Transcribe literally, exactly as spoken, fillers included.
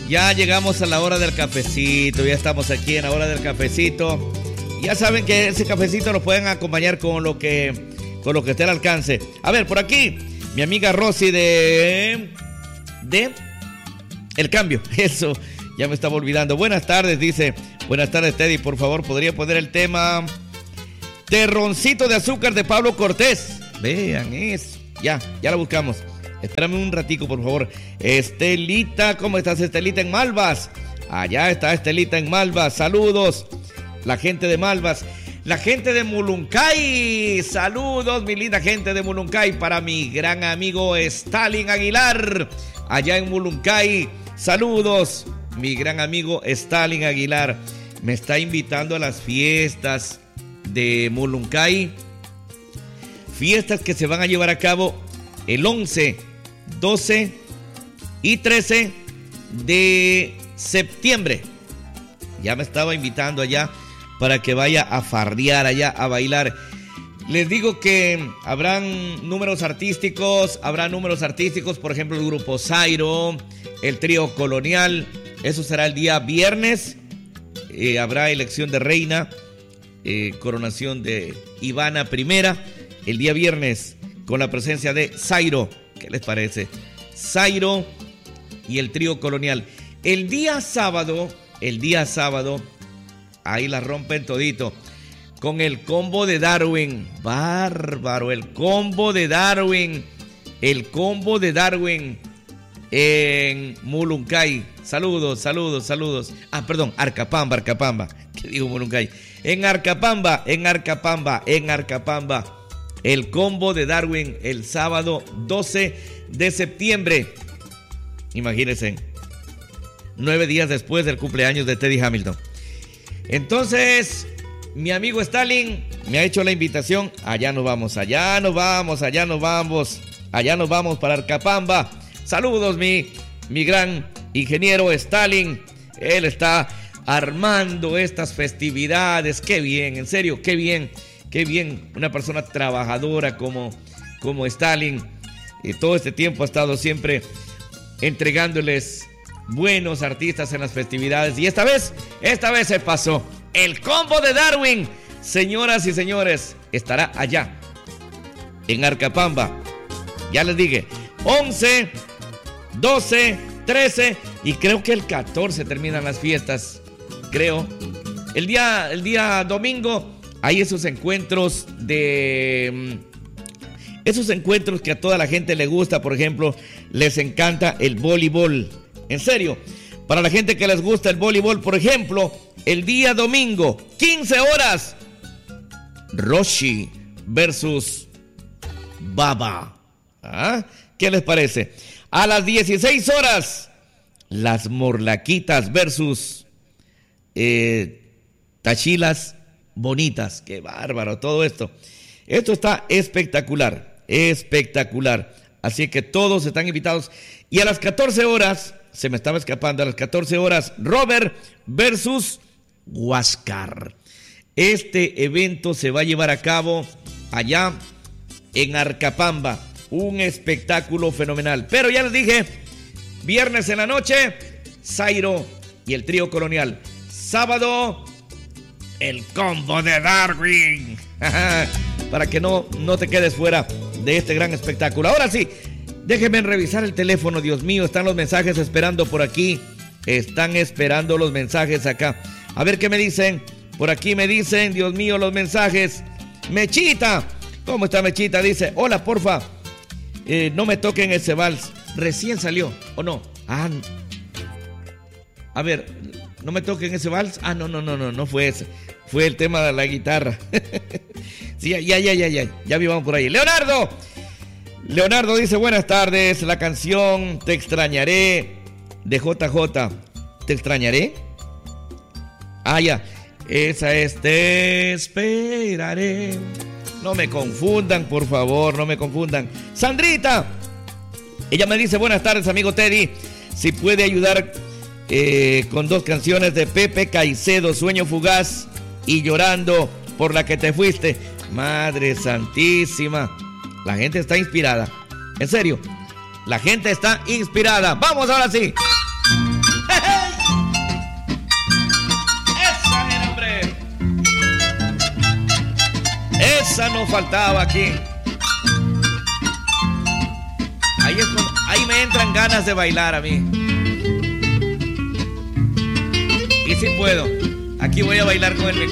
Ya llegamos a la hora del cafecito, ya estamos aquí en la hora del cafecito. Ya saben que ese cafecito lo pueden acompañar con lo que, con lo que esté al alcance. A ver, por aquí, mi amiga Rosy de... de... El Cambio, eso, ya me estaba olvidando. Buenas tardes, dice. Buenas tardes, Teddy, por favor, ¿podría poner el tema Terroncito de Azúcar de Pablo Cortés? Vean eso, ya, ya la buscamos. Espérame un ratico, por favor. Estelita, ¿cómo estás, Estelita, en Malvas? Allá está Estelita en Malvas, saludos. La gente de Malvas, la gente de Muluncay, saludos, mi linda gente de Muluncay, para mi gran amigo Stalin Aguilar, allá en Muluncay, saludos, mi gran amigo Stalin Aguilar, me está invitando a las fiestas de Muluncay, fiestas que se van a llevar a cabo el once, doce y trece de septiembre, ya me estaba invitando allá, para que vaya a farrear allá, a bailar. Les digo que habrán números artísticos, habrá números artísticos, por ejemplo, el grupo Zairo, el trío Colonial, eso será el día viernes, eh, habrá elección de reina, eh, coronación de Ivana Primera, el día viernes, con la presencia de Zairo, ¿qué les parece? Zairo y el trío Colonial. El día sábado, el día sábado, ahí la rompen todito. Con el combo de Darwin. Bárbaro, el combo de Darwin. El combo de Darwin en Muluncay. Saludos, saludos, saludos. Ah, perdón, Arcapamba, Arcapamba. ¿Qué digo Muluncay? En Arcapamba, en Arcapamba, en Arcapamba. El combo de Darwin el sábado doce de septiembre. Imagínense. Nueve días después del cumpleaños de Teddy Hamilton. Entonces, mi amigo Stalin me ha hecho la invitación. Allá nos vamos, allá nos vamos, allá nos vamos, allá nos vamos para Arcapamba. Saludos, mi, mi gran ingeniero Stalin. Él está armando estas festividades. Qué bien, en serio, qué bien, qué bien. Una persona trabajadora como, como Stalin. Y todo este tiempo ha estado siempre entregándoles buenos artistas en las festividades, y esta vez, esta vez se pasó. El combo de Darwin, señoras y señores, estará allá en Arcapamba. Ya les dije, once, doce, trece y creo que el catorce terminan las fiestas. Creo. El día, el día domingo hay esos encuentros de esos encuentros que a toda la gente le gusta. Por ejemplo, les encanta el voleibol. En serio, para la gente que les gusta el voleibol, por ejemplo, el día domingo, quince horas, Roshi versus Baba. ¿Ah? ¿Qué les parece? A las dieciséis horas, las Morlaquitas versus eh, Tachilas Bonitas. Qué bárbaro todo esto. Esto está espectacular, espectacular. Así que todos están invitados. Y a las catorce horas... Se me estaba escapando, a las catorce horas, Robert versus Huáscar. Este evento se va a llevar a cabo allá en Arcapamba. Un espectáculo fenomenal. Pero ya les dije, viernes en la noche, Zairo y el trío Colonial. Sábado, el combo de Darwin. Para que no, no te quedes fuera de este gran espectáculo. Ahora sí. Déjenme revisar el teléfono, Dios mío, están los mensajes esperando por aquí. Están esperando los mensajes acá. A ver qué me dicen. Por aquí me dicen, Dios mío, los mensajes. Mechita, ¿cómo está Mechita? Dice, hola, porfa, eh, no me toquen ese vals. Recién salió, ¿o no? Ah, a ver, no me toquen ese vals. Ah, no, no, no, no, no fue ese. Fue el tema de la guitarra. Sí, ya, ya, ya, ya, ya, ya vivamos por ahí. Leonardo. Leonardo dice, buenas tardes, la canción Te Extrañaré de J J. ¿Te extrañaré? Ah, ya, esa es Te Esperaré. No me confundan, por favor, no me confundan. Sandrita, ella me dice, buenas tardes, amigo Teddy, si puede ayudar eh, con dos canciones de Pepe Caicedo, Sueño Fugaz y Llorando por la que te fuiste. Madre santísima. La gente está inspirada. En serio. La gente está inspirada. Vamos ahora sí. salsa no faltaba aquí. Ahí, es cuando, ahí me entran ganas de bailar a mí. Y si puedo, aquí voy a bailar con el